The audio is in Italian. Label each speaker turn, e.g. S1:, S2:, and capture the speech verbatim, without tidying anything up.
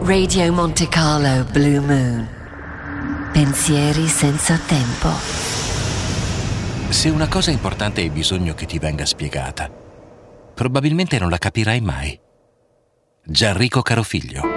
S1: Radio Monte Carlo Blue Moon. Pensieri senza tempo.
S2: Se una cosa importante hai bisogno che ti venga spiegata, probabilmente non la capirai mai. Gianrico Carofiglio.